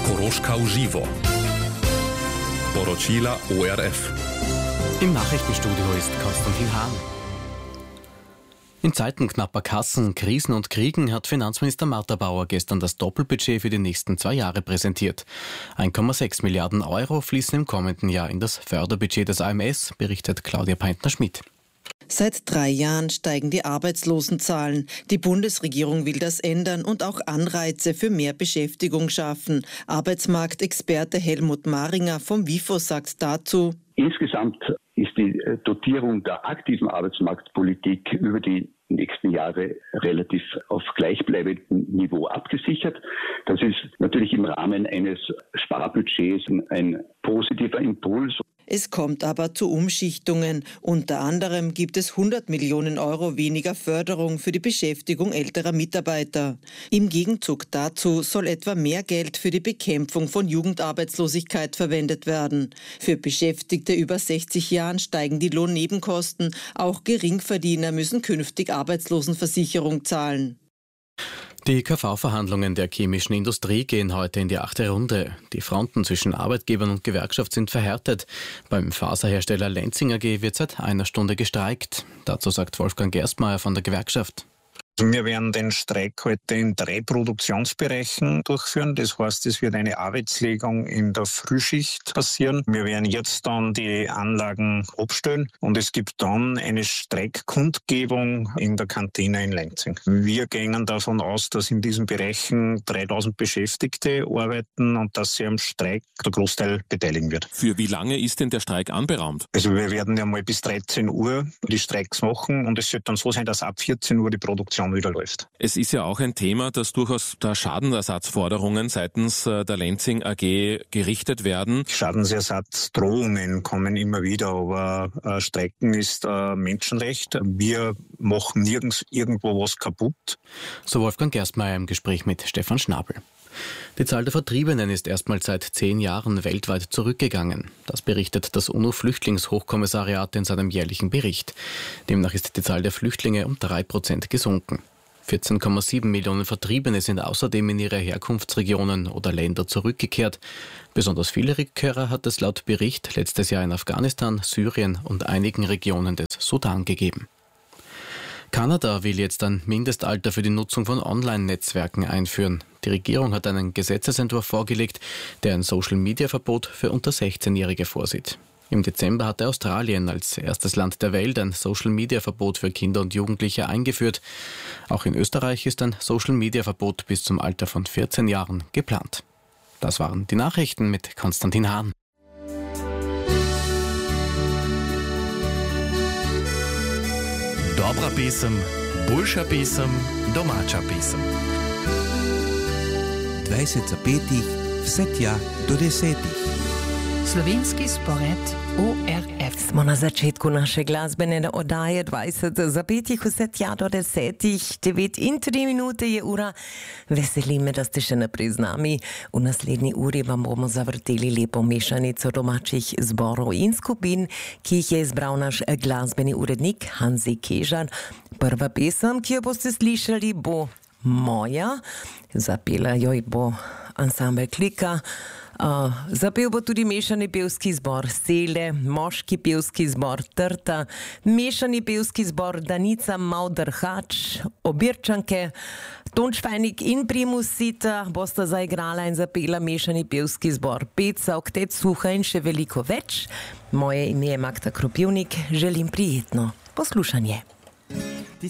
Koroška v živo. Poročila ORF. Im Nachrichtenstudio ist Konstantin Hahn. In Zeiten knapper Kassen, Krisen und Kriegen hat Finanzminister Martha Bauer gestern das Doppelbudget für die nächsten 2 Jahre präsentiert. 1,6 Milliarden Euro fließen im kommenden Jahr in das Förderbudget des AMS, berichtet Claudia Peintner-Schmidt. Seit 3 Jahren steigen die Arbeitslosenzahlen. Die Bundesregierung will das ändern und auch Anreize für mehr Beschäftigung schaffen. Arbeitsmarktexperte Helmut Maringer vom WIFO sagt dazu: Insgesamt ist die Dotierung der aktiven Arbeitsmarktpolitik über die nächsten Jahre relativ auf gleichbleibendem Niveau abgesichert. Das ist natürlich im Rahmen eines Sparbudgets ein positiver Impuls. Es kommt aber zu Umschichtungen. Unter anderem gibt es 100 Millionen Euro weniger Förderung für die Beschäftigung älterer Mitarbeiter. Im Gegenzug dazu soll etwa mehr Geld für die Bekämpfung von Jugendarbeitslosigkeit verwendet werden. Für Beschäftigte über 60 Jahren steigen die Lohnnebenkosten. Auch Geringverdiener müssen künftig Arbeitslosenversicherung zahlen. Die KV-Verhandlungen der chemischen Industrie gehen heute in die 8. Runde. Die Fronten zwischen Arbeitgebern und Gewerkschaft sind verhärtet. Beim Faserhersteller Lenzing AG wird seit 1 Stunde gestreikt. Dazu sagt Wolfgang Gerstmeier von der Gewerkschaft: Wir werden den Streik heute in 3 Produktionsbereichen durchführen. Das heißt, es wird eine Arbeitslegung in der Frühschicht passieren. Wir werden jetzt dann die Anlagen abstellen und es gibt dann eine Streikkundgebung in der Kantine in Lenzing. Wir gehen davon aus, dass in diesen Bereichen 3000 Beschäftigte arbeiten und dass sie am Streik der Großteil beteiligen wird. Für wie lange ist denn der Streik anberaumt? Also wir werden ja mal bis 13 Uhr die Streiks machen und es wird dann so sein, dass ab 14 Uhr die Produktion wieder läuft. Es ist ja auch ein Thema, dass durchaus da Schadenersatzforderungen seitens der Lenzing AG gerichtet werden. Schadensersatzdrohungen kommen immer wieder, aber Streiken ist Menschenrecht. Wir machen nirgends irgendwo was kaputt. So Wolfgang Gerstmeier im Gespräch mit Stefan Schnabel. Die Zahl der Vertriebenen ist erstmals seit 10 Jahren weltweit zurückgegangen. Das berichtet das UNO-Flüchtlingshochkommissariat in seinem jährlichen Bericht. Demnach ist die Zahl der Flüchtlinge um 3% gesunken. 14,7 Millionen Vertriebene sind außerdem in ihre Herkunftsregionen oder Länder zurückgekehrt. Besonders viele Rückkehrer hat es laut Bericht letztes Jahr in Afghanistan, Syrien und einigen Regionen des Sudan gegeben. Kanada will jetzt ein Mindestalter für die Nutzung von Online-Netzwerken einführen. Die Regierung hat einen Gesetzesentwurf vorgelegt, der ein Social-Media-Verbot für unter 16-Jährige vorsieht. Im Dezember hatte Australien als erstes Land der Welt ein Social-Media-Verbot für Kinder und Jugendliche eingeführt. Auch in Österreich ist ein Social-Media-Verbot bis zum Alter von 14 Jahren geplant. Das waren die Nachrichten mit Konstantin Hahn. Dobra pesem, boljša pesem, domača pesem. 25 vse tja do 10. Slovenski spored ORF. Smo na začetku naše glasbene oddaje 20 zapetih vse tja do 10. 9:03 je ura. Veseli me, da ste še naprej z nami. V naslednji uri vam bomo zavrteli lepo mešanico domačih zborov in skupin, ki jih je izbral naš glasbeni urednik Hanzi Kežar. Prva pesem, ki jo boste slišali, bo moja. Zapela jo bo ansambel Klika. Zapel bo tudi mešani pevski zbor Sele, moški pevski zbor Trta, mešani pevski zbor Danica Mauderhač, Obirčanke, Tončfajnik in Primus Sita bosta zaigrala in zapela mešani pevski zbor Peca, Oktet Suha in še veliko več. Moje ime je Magda Kropivnik, želim prijetno poslušanje.